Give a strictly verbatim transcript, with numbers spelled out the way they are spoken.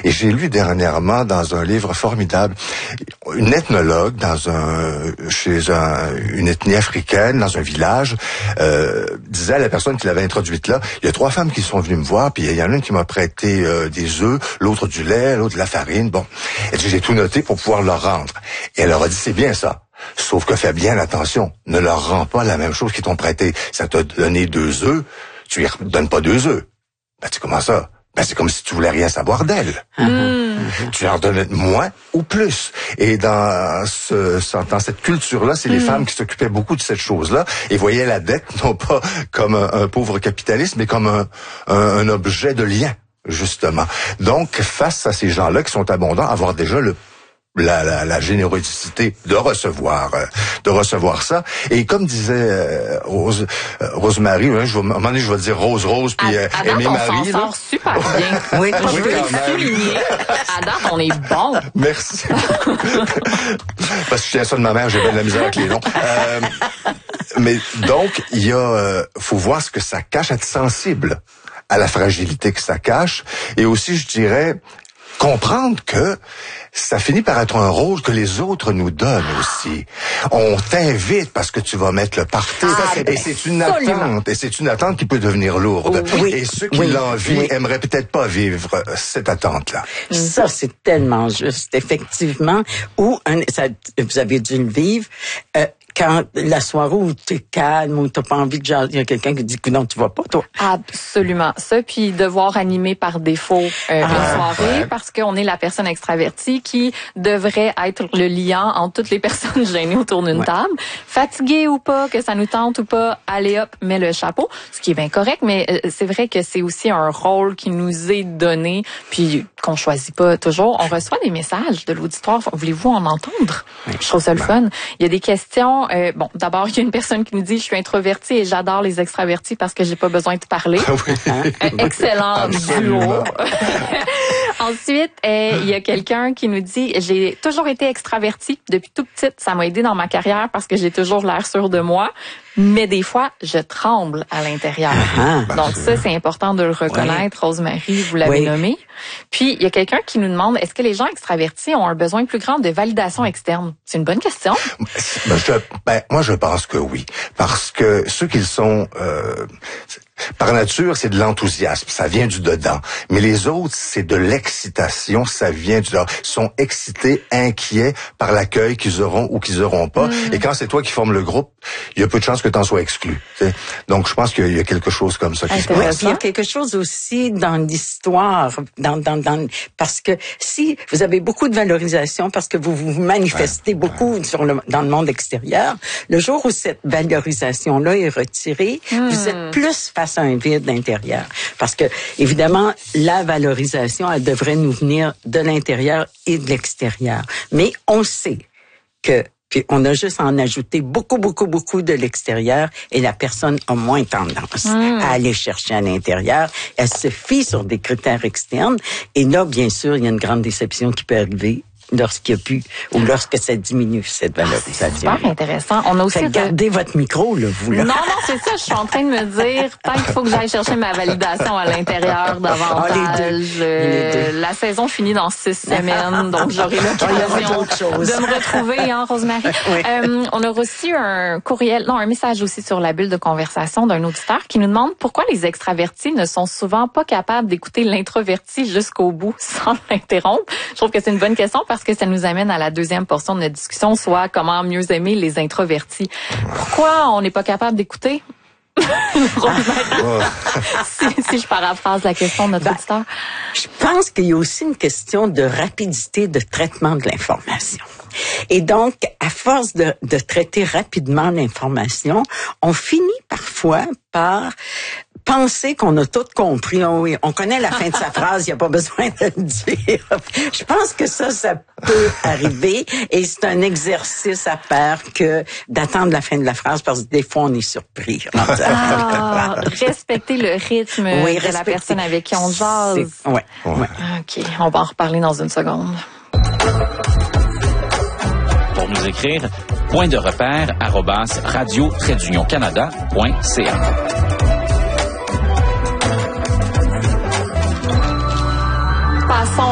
Et j'ai lu dernièrement dans un livre formidable, une ethnologue dans un chez un, une ethnie africaine, dans un village, euh, disait à la personne qui l'avait introduite là, il y a trois femmes qui sont venues me voir, puis il y en a une qui m'a prêté euh, des œufs, l'autre du lait, l'autre de la farine. Bon, elle dit, j'ai tout noté pour pouvoir leur rendre. Et elle leur a dit, c'est bien ça. Sauf que fais bien attention, ne leur rends pas la même chose qu'ils t'ont prêté. Ça t'a donné deux œufs, tu lui donnes pas deux œufs. Ben, tu comment ça? Ben, c'est comme si tu voulais rien savoir d'elle. Mm. Tu leur donnes moins ou plus. Et dans ce, dans cette culture-là, c'est mm. les femmes qui s'occupaient beaucoup de cette chose-là et voyaient la dette non pas comme un, un pauvre capitaliste, mais comme un, un, un objet de lien, justement. Donc, face à ces gens-là qui sont abondants, avoir déjà le La, la, la générosité de recevoir euh, de recevoir ça. Et comme disait euh, Rose euh, Rosemary, hein, je vais, à un moment donné, je vais dire Rose Rose puis euh, Aimé Marie. On s'en sort super bien. Oui, je veux le souligner. À date, on est bon. Merci. Parce que je tiens ça de ma mère, j'ai bien de la misère avec les noms. Euh, mais donc, il y a, euh, faut voir ce que ça cache, être sensible à la fragilité que ça cache, et aussi, je dirais, comprendre que ça finit par être un rôle que les autres nous donnent aussi. On t'invite parce que tu vas mettre le party. Ah, et ben, c'est une absolument. attente. Et c'est une attente qui peut devenir lourde. Oui, et ceux qui oui, l'envient oui. aimeraient peut-être pas vivre cette attente-là. Ça, c'est tellement juste, effectivement. Ou, un, ça, vous avez dû le vivre, euh, quand la soirée où t'es calme, où t'as pas envie de jaser, il y a quelqu'un qui dit que non, tu vas pas, toi. Absolument. Ça, puis devoir animer par défaut euh, ah, une soirée ouais. parce qu'on est la personne extravertie qui devrait être le liant entre toutes les personnes gênées autour d'une ouais. table. Fatigué ou pas, que ça nous tente ou pas, allez hop, mets le chapeau. Ce qui est bien correct, mais euh, c'est vrai que c'est aussi un rôle qui nous est donné, puis qu'on choisit pas toujours. On reçoit des messages de l'auditoire. Voulez-vous en entendre? Oui. Je trouve ça le fun. Il y a des questions. Euh, bon, d'abord, il y a une personne qui nous dit « Je suis introvertie et j'adore les extravertis parce que j'ai pas besoin de parler. Ah oui. » euh, Excellent duo. Ensuite, euh, il y a quelqu'un qui nous dit « J'ai toujours été extravertie depuis tout petite. Ça m'a aidé dans ma carrière parce que j'ai toujours l'air sûre de moi. Mais des fois, je tremble à l'intérieur. Uh-huh. Donc ça, c'est important de le reconnaître. Oui. Rosemary, vous l'avez oui. nommé. Puis, il y a quelqu'un qui nous demande, est-ce que les gens extravertis ont un besoin plus grand de validation externe? C'est une bonne question. Ben, je, ben, moi, je pense que oui. Parce que ceux qui sont... Euh, par nature, c'est de l'enthousiasme, ça vient du dedans. Mais les autres, c'est de l'excitation, ça vient du dehors. Ils sont excités, inquiets par l'accueil qu'ils auront ou qu'ils auront pas. Mm. Et quand c'est toi qui formes le groupe, il y a peu de chances que tu en sois exclu. T'sais. Donc, je pense qu'il y a quelque chose comme ça qui se passe. Il y a quelque chose aussi dans l'histoire, dans, dans, dans, parce que si vous avez beaucoup de valorisation, parce que vous vous manifestez ouais. beaucoup ouais. sur le, dans le monde extérieur, le jour où cette valorisation-là est retirée, mm. vous êtes plus face à un vide intérieur. Parce que, évidemment, la valorisation, elle devrait nous venir de l'intérieur et de l'extérieur. Mais on sait que, puis on a juste à en ajouter beaucoup, beaucoup, beaucoup de l'extérieur et la personne a moins tendance mmh. à aller chercher à l'intérieur. Elle se fie sur des critères externes. Et là, bien sûr, il y a une grande déception qui peut arriver lorsqu'il y a plus, ou lorsque ça diminue, cette valorisation. C'est super intéressant. On a aussi... Gardez de... votre micro, là, vous, là. Non, non, c'est ça. Je suis en train de me dire, peut-être qu'il faut que j'aille chercher ma validation à l'intérieur davantage. Ah, les deux. Euh, les deux. La saison finit dans six semaines, donc j'aurai l'occasion de me retrouver, hein, Rosemary. Oui. Euh, on a reçu un courriel, non, un message aussi sur la bulle de conversation d'un auditeur qui nous demande pourquoi les extravertis ne sont souvent pas capables d'écouter l'introverti jusqu'au bout sans l'interrompre. Je trouve que c'est une bonne question parce que ça nous amène à la deuxième portion de notre discussion, soit comment mieux aimer les introvertis. Pourquoi on n'est pas capable d'écouter? si, si je paraphrase la question de notre ben, auditeur. Je pense qu'il y a aussi une question de rapidité de traitement de l'information. Et donc, à force de, de traiter rapidement l'information, on finit parfois par penser qu'on a tout compris. Oh oui, on connaît la fin de sa phrase, il n'y a pas besoin de le dire. Je pense que ça, ça peut arriver et c'est un exercice à faire que d'attendre la fin de la phrase parce que des fois, on est surpris. Ah, respecter le rythme oui, de la personne avec qui on jase. Oui. Ouais. OK, on va en reparler dans une seconde. Pour nous écrire, point de repère arobase radio trait d'union canada point c a.